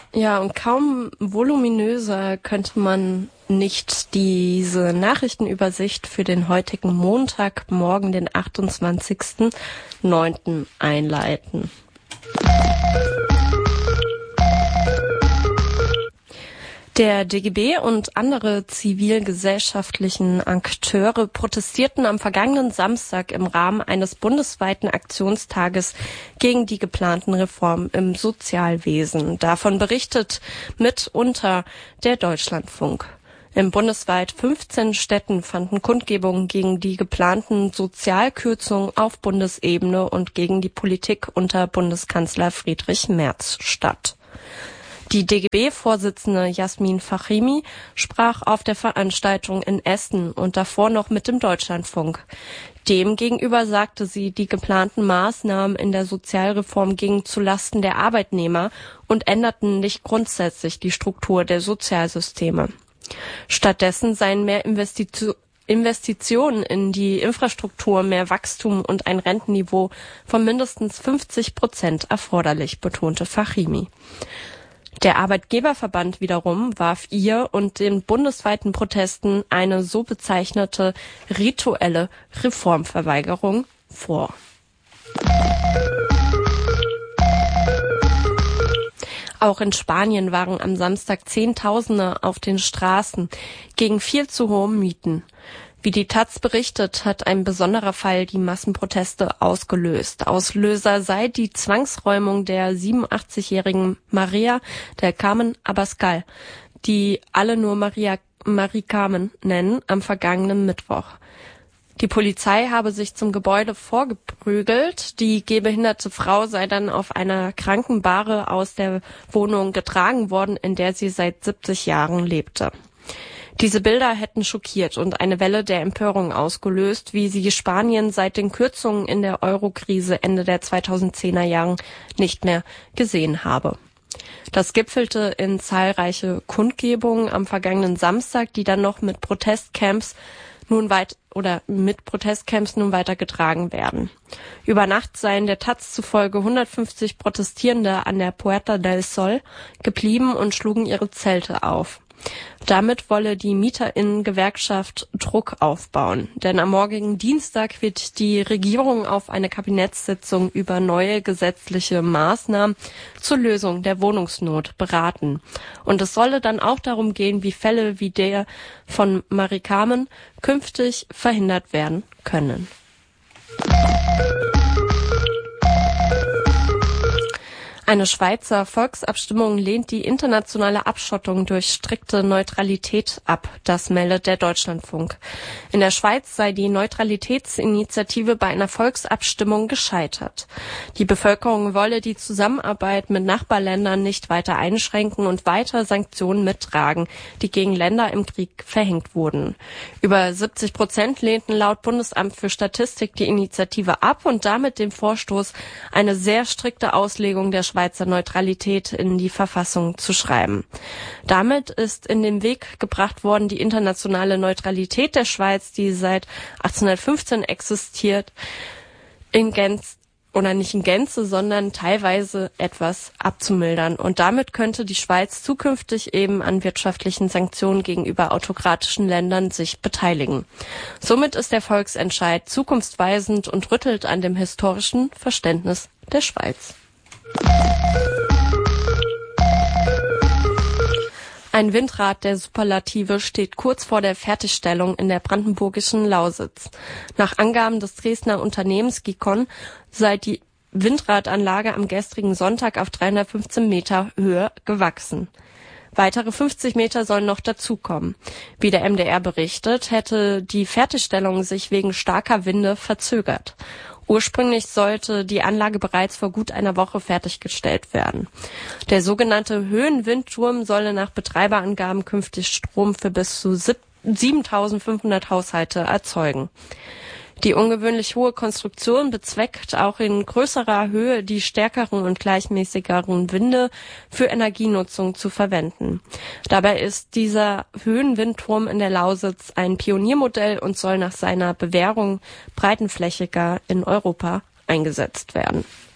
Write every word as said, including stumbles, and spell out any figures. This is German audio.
Ja, und kaum voluminöser könnte man nicht diese Nachrichtenübersicht für den heutigen Montag, morgen, den achtundzwanzigsten neunten einleiten. Der D G B und andere zivilgesellschaftlichen Akteure protestierten am vergangenen Samstag im Rahmen eines bundesweiten Aktionstages gegen die geplanten Reformen im Sozialwesen. Davon berichtet mitunter der Deutschlandfunk. In bundesweit fünfzehn Städten fanden Kundgebungen gegen die geplanten Sozialkürzungen auf Bundesebene und gegen die Politik unter Bundeskanzler Friedrich Merz statt. Die D G B-Vorsitzende Jasmin Fachimi sprach auf der Veranstaltung in Essen und davor noch mit dem Deutschlandfunk. Demgegenüber sagte sie, die geplanten Maßnahmen in der Sozialreform gingen zulasten der Arbeitnehmer und änderten nicht grundsätzlich die Struktur der Sozialsysteme. Stattdessen seien mehr Investitionen Investitionen in die Infrastruktur, mehr Wachstum und ein Rentenniveau von mindestens fünfzig Prozent erforderlich, betonte Fachimi. Der Arbeitgeberverband wiederum warf ihr und den bundesweiten Protesten eine so bezeichnete rituelle Reformverweigerung vor. Auch in Spanien waren am Samstag Zehntausende auf den Straßen gegen viel zu hohe Mieten. Wie die Taz berichtet, hat ein besonderer Fall die Massenproteste ausgelöst. Auslöser sei die Zwangsräumung der siebenundachtzigjährigen Maria del Carmen Abascal, die alle nur Maria Marie Carmen nennen, am vergangenen Mittwoch. Die Polizei habe sich zum Gebäude vorgeprügelt. Die gehbehinderte Frau sei dann auf einer Krankenbahre aus der Wohnung getragen worden, in der sie seit siebzig Jahren lebte. Diese Bilder hätten schockiert und eine Welle der Empörung ausgelöst, wie sie Spanien seit den Kürzungen in der Euro-Krise Ende der zweitausendzehner Jahren nicht mehr gesehen habe. Das gipfelte in zahlreiche Kundgebungen am vergangenen Samstag, die dann noch mit Protestcamps nun weit oder mit Protestcamps nun weitergetragen werden. Über Nacht seien der Taz zufolge hundertfünfzig Protestierende an der Puerta del Sol geblieben und schlugen ihre Zelte auf. Damit wolle die MieterInnen-Gewerkschaft Druck aufbauen. Denn am morgigen Dienstag wird die Regierung auf eine Kabinettssitzung über neue gesetzliche Maßnahmen zur Lösung der Wohnungsnot beraten. Und es solle dann auch darum gehen, wie Fälle wie der von Marie Carmen künftig verhindert werden können. Eine Schweizer Volksabstimmung lehnt die internationale Abschottung durch strikte Neutralität ab, das meldet der Deutschlandfunk. In der Schweiz sei die Neutralitätsinitiative bei einer Volksabstimmung gescheitert. Die Bevölkerung wolle die Zusammenarbeit mit Nachbarländern nicht weiter einschränken und weiter Sanktionen mittragen, die gegen Länder im Krieg verhängt wurden. Über siebzig Prozent lehnten laut Bundesamt für Statistik die Initiative ab und damit den Vorstoß, eine sehr strikte Auslegung der Schweizer Neutralität in die Verfassung zu schreiben. Damit ist in den Weg gebracht worden, die internationale Neutralität der Schweiz, die seit achtzehnhundertfünfzehn existiert, in Gänze oder nicht in Gänze, sondern teilweise etwas abzumildern. Und damit könnte die Schweiz zukünftig eben an wirtschaftlichen Sanktionen gegenüber autokratischen Ländern sich beteiligen. Somit ist der Volksentscheid zukunftsweisend und rüttelt an dem historischen Verständnis der Schweiz. Ein Windrad der Superlative steht kurz vor der Fertigstellung in der brandenburgischen Lausitz. Nach Angaben des Dresdner Unternehmens Gicon sei die Windradanlage am gestrigen Sonntag auf dreihundertfünfzehn Meter Höhe gewachsen. Weitere fünfzig Meter sollen noch dazukommen. Wie der M D R berichtet, hätte die Fertigstellung sich wegen starker Winde verzögert. Ursprünglich sollte die Anlage bereits vor gut einer Woche fertiggestellt werden. Der sogenannte Höhenwindturm solle nach Betreiberangaben künftig Strom für bis zu siebentausendfünfhundert Haushalte erzeugen. Die ungewöhnlich hohe Konstruktion bezweckt auch in größerer Höhe die stärkeren und gleichmäßigeren Winde für Energienutzung zu verwenden. Dabei ist dieser Höhenwindturm in der Lausitz ein Pioniermodell und soll nach seiner Bewährung breitenflächiger in Europa eingesetzt werden.